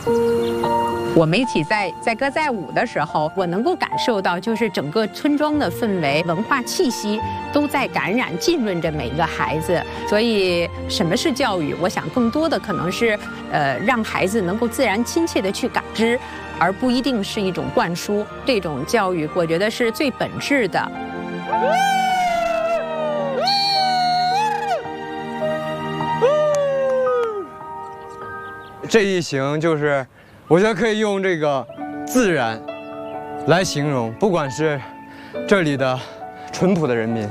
我们一起载歌载舞的时候，我能够感受到，就是整个村庄的氛围、文化气息都在感染、浸润着每一个孩子。所以，什么是教育？我想更多的可能是，让孩子能够自然、亲切地去感知，而不一定是一种灌输。这种教育，我觉得是最本质的。 这一行就是。 我觉得可以用这个自然来形容，不管是这里的淳朴的人民，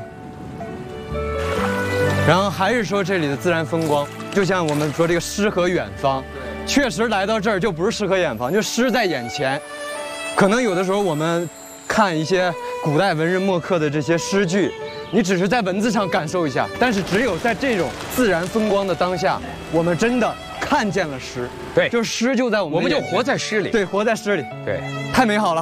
然后还是说这里的自然风光，就像我们说这个诗和远方，确实来到这儿就不是诗和远方，就诗在眼前。可能有的时候我们看一些古代文人墨客的这些诗句，你只是在文字上感受一下，但是只有在这种自然风光的当下，我们真的。 看见了诗， 对， 就是诗就在我们就活在诗里， 对，活在诗里， 对， 太美好了。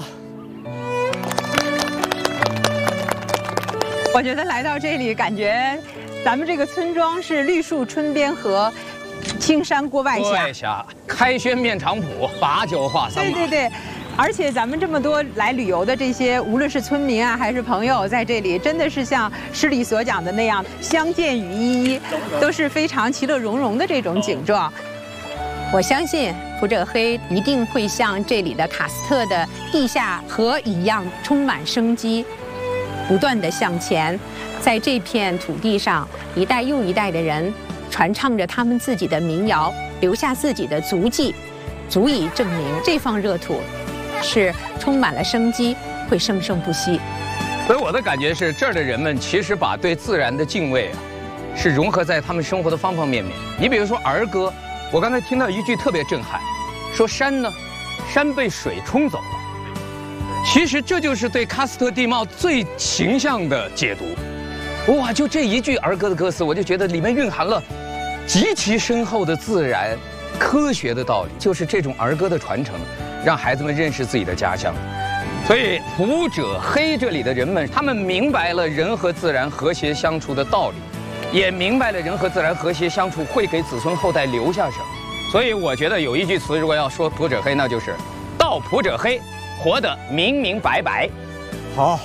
我觉得来到这里，感觉咱们这个村庄是绿树春边和青山郭外峡， 开轩面场圃，把酒话三马。 对对对。 而且咱们这么多来旅游的这些，无论是村民啊还是朋友，在这里真的是像诗里所讲的那样，相见雨依依，都是非常其乐融融的这种景状。我相信普者黑一定会像这里的喀斯特的地下河一样，充满生机，不断地向前。在这片土地上，一代又一代的人传唱着他们自己的民谣，留下自己的足迹，足以证明这方热土。 是充满了生机，会生生不息。 所以我的感觉是，这儿的人们其实把对自然的敬畏啊，是融合在他们生活的方方面面。你比如说儿歌，我刚才听到一句特别震撼，说山呢，山被水冲走了。其实这就是对喀斯特地貌最形象的解读。哇，就这一句儿歌的歌词，我就觉得里面蕴含了极其深厚的自然、科学的道理，就是这种儿歌的传承。 让孩子们认识自己的家乡，所以普者黑这里的人们，他们明白了人和自然和谐相处的道理，也明白了人和自然和谐相处会给子孙后代留下什么。所以我觉得有一句词，如果要说普者黑，那就是“道普者黑，活得明明白白”。 好，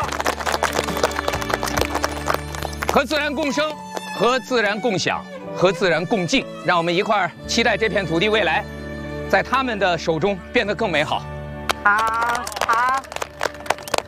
和自然共生，和自然共享，和自然共进，让我们一块儿期待这片土地未来。 在他们的手中变得更美好。 好。